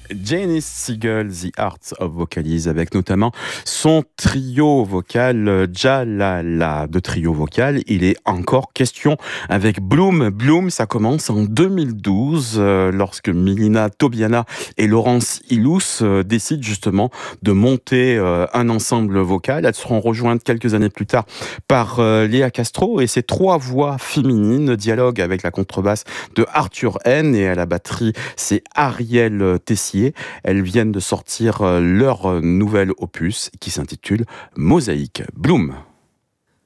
Janice Siegel, The Art of Vocalize, avec notamment son trio vocal Jalala. De trio vocal, il est encore question avec Bloom. Bloom, ça commence en 2012, lorsque Milina Tobiana et Laurence Ilous décident justement de monter un ensemble vocal. Elles seront rejointes quelques années plus tard par Léa Castro, et ces trois voix féminines dialoguent avec la contrebasse de Arthur N, et à la batterie, c'est Ariel Tessier. Elles viennent de sortir leur nouvel opus qui s'intitule Mosaïque. Bloom.